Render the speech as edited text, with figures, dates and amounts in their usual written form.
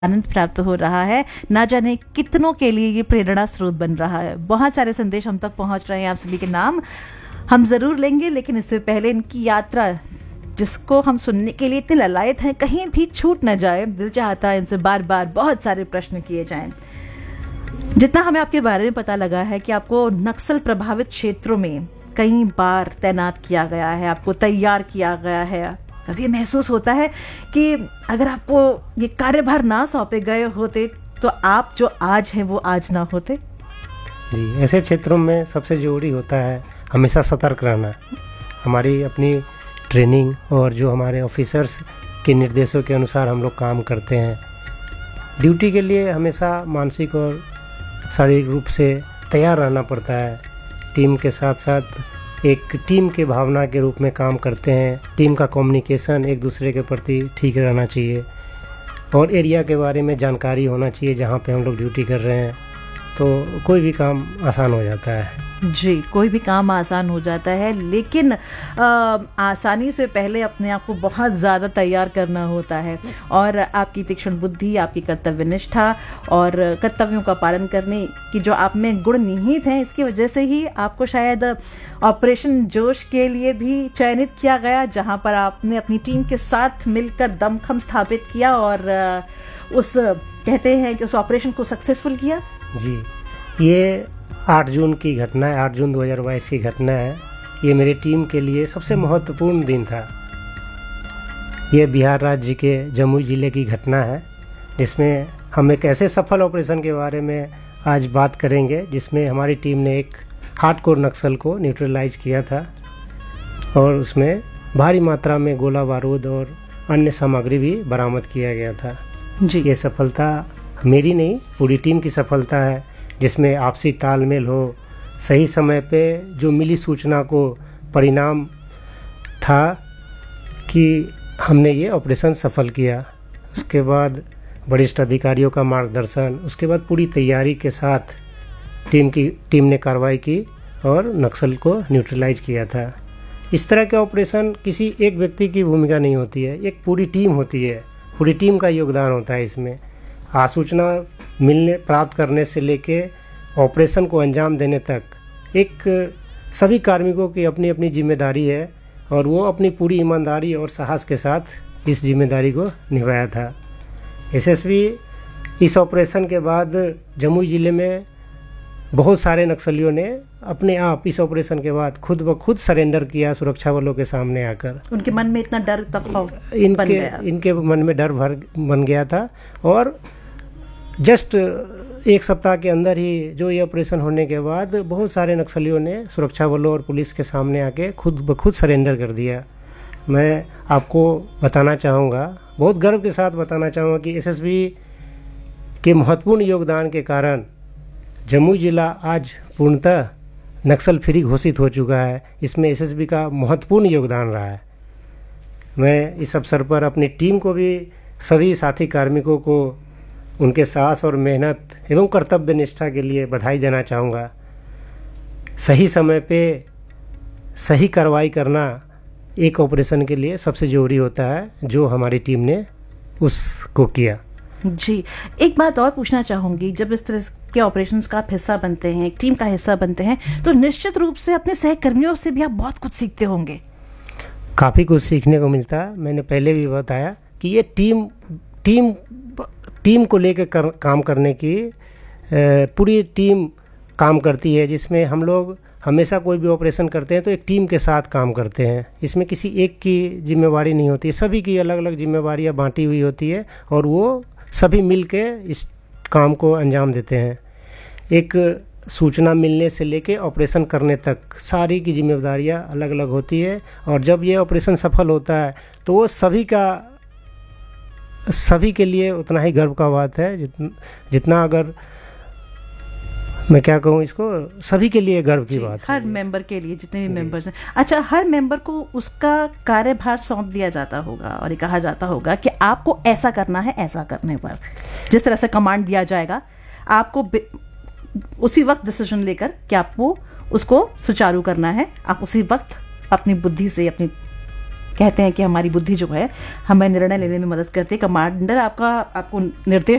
आनंद प्राप्त हो रहा है। ना जाने कितनों के लिए ये प्रेरणा स्रोत बन रहा है। बहुत सारे संदेश हम तक पहुंच रहे हैं, आप सभी के नाम हम जरूर लेंगे, लेकिन इससे पहले इनकी यात्रा जिसको हम सुनने के लिए इतने ललायत हैं, कहीं भी छूट न जाए। दिल चाहता है इनसे बार बार बहुत सारे प्रश्न किए जाएं। जितना हमें आपके बारे में पता लगा है कि आपको नक्सल प्रभावित क्षेत्रों में कई बार तैनात किया गया है, आपको तैयार किया गया है। कभी महसूस होता है कि अगर आपको ये कार्यभार ना सौंपे गए होते तो आप जो आज हैं वो आज ना होते। जी, ऐसे क्षेत्रों में सबसे जरूरी होता है हमेशा सतर्क रहना। हमारी अपनी ट्रेनिंग और जो हमारे ऑफिसर्स के निर्देशों के अनुसार हम लोग काम करते हैं। ड्यूटी के लिए हमेशा मानसिक और शारीरिक रूप से तैयार रहना पड़ता है। टीम के साथ साथ एक टीम के भावना के रूप में काम करते हैं। टीम का कम्युनिकेशन एक दूसरे के प्रति ठीक रहना चाहिए और एरिया के बारे में जानकारी होना चाहिए जहाँ पे हम लोग ड्यूटी कर रहे हैं, तो कोई भी काम आसान हो जाता है। जी, कोई भी काम आसान हो जाता है, लेकिन आसानी से पहले अपने आप को बहुत ज़्यादा तैयार करना होता है। और आपकी तीक्ष्ण बुद्धि, आपकी कर्तव्य निष्ठा और कर्तव्यों का पालन करने की जो आप में गुण निहित हैं, इसकी वजह से ही आपको शायद ऑपरेशन जोश के लिए भी चयनित किया गया, जहां पर आपने अपनी टीम के साथ मिलकर दमखम स्थापित किया और उस कहते हैं कि उस ऑपरेशन को सक्सेसफुल किया। जी, ये 8 जून की घटना है, 8 जून 2022 की घटना है। ये मेरी टीम के लिए सबसे महत्वपूर्ण दिन था। ये बिहार राज्य के जमुई ज़िले की घटना है, जिसमें हम एक ऐसे सफल ऑपरेशन के बारे में आज बात करेंगे जिसमें हमारी टीम ने एक हार्डकोर नक्सल को न्यूट्रलाइज किया था और उसमें भारी मात्रा में गोला बारूद और अन्य सामग्री भी बरामद किया गया था। जी, ये सफलता मेरी नहीं, पूरी टीम की सफलता है, जिसमें आपसी तालमेल हो, सही समय पे जो मिली सूचना को परिणाम था कि हमने ये ऑपरेशन सफल किया। उसके बाद वरिष्ठ अधिकारियों का मार्गदर्शन, उसके बाद पूरी तैयारी के साथ टीम ने कार्रवाई की और नक्सल को न्यूट्रलाइज किया था। इस तरह के ऑपरेशन किसी एक व्यक्ति की भूमिका नहीं होती है, एक पूरी टीम होती है, पूरी टीम का योगदान होता है इसमें। सूचना मिलने प्राप्त करने से लेके ऑपरेशन को अंजाम देने तक एक सभी कार्मिकों की अपनी अपनी जिम्मेदारी है और वो अपनी पूरी ईमानदारी और साहस के साथ इस जिम्मेदारी को निभाया था। एसएसबी इस ऑपरेशन के बाद जमुई ज़िले में बहुत सारे नक्सलियों ने अपने आप इस ऑपरेशन के बाद खुद ब खुद सरेंडर किया सुरक्षा बलों के सामने आकर। उनके मन में इतना डर तब बन गया। इनके मन में डर भर बन गया था और जस्ट एक सप्ताह के अंदर ही जो ये ऑपरेशन होने के बाद बहुत सारे नक्सलियों ने सुरक्षा बलों और पुलिस के सामने आके खुद ब खुद सरेंडर कर दिया। मैं आपको बताना चाहूँगा, बहुत गर्व के साथ बताना चाहूँगा कि एसएसबी के महत्वपूर्ण योगदान के कारण जमुई जिला आज पूर्णतः नक्सल फ्री घोषित हो चुका है। इसमें एसएसबी का महत्वपूर्ण योगदान रहा है। मैं इस अवसर पर अपनी टीम को भी, सभी साथी कार्मिकों को उनके साहस और मेहनत एवं कर्तव्य निष्ठा के लिए बधाई देना चाहूँगा। सही समय पे सही कार्रवाई करना एक ऑपरेशन के लिए सबसे ज़रूरी होता है, जो हमारी टीम ने उसको किया। जी, एक बात और पूछना चाहूँगी, जब इस तरह के ऑपरेशंस का आप हिस्सा बनते हैं, एक टीम का हिस्सा बनते हैं, तो निश्चित रूप से अपने सहकर्मियों से भी आप बहुत कुछ सीखते होंगे। काफ़ी कुछ सीखने को मिलता है। मैंने पहले भी बताया कि ये टीम को लेकर काम करने की पूरी टीम काम करती है, जिसमें हम लोग हमेशा कोई भी ऑपरेशन करते हैं तो एक टीम के साथ काम करते हैं। इसमें किसी एक की जिम्मेवारी नहीं होती, सभी की अलग अलग जिम्मेवारियां बांटी हुई होती है और वो सभी मिल के इस काम को अंजाम देते हैं। एक सूचना मिलने से लेके ऑपरेशन करने तक सारी की जिम्मेदारियां अलग अलग होती है और जब ये ऑपरेशन सफल होता है तो वो सभी के लिए उतना ही गर्व का बात है जितना अगर मैं क्या कहूँ, इसको सभी के लिए गर्व की बात है। हर मेंबर के लिए, जितने भी मेंबर्स हैं। अच्छा, हर मेंबर को उसका कार्यभार सौंप दिया जाता होगा और ये कहा जाता होगा कि आपको ऐसा करना है, ऐसा करने पर जिस तरह से कमांड दिया जाएगा आपको उसी वक्त डिसीजन लेकर कि आपको उसको सुचारू करना है। आप उसी वक्त अपनी बुद्धि से, अपनी कहते हैं कि हमारी बुद्धि जो है हमें निर्णय लेने में मदद करती है। कमांडर आपको निर्देश